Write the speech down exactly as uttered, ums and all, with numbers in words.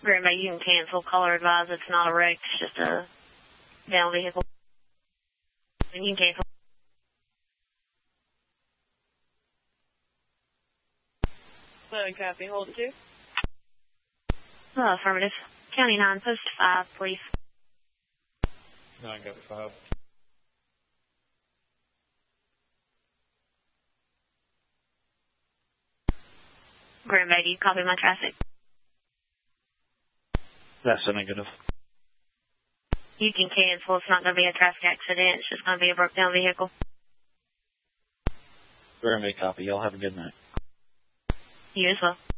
Green Bay, you can cancel. Caller advised it's not a wreck, it's just a down vehicle. And you can cancel. Seven copy, hold it two. Uh, affirmative. County nine, post five, please. nine copy five. Green Bay, do you copy my traffic? That's a negative. You can cancel. It's not going to be a traffic accident. It's just going to be a broke down vehicle. Green Bay copy. Y'all have a good night. You as well.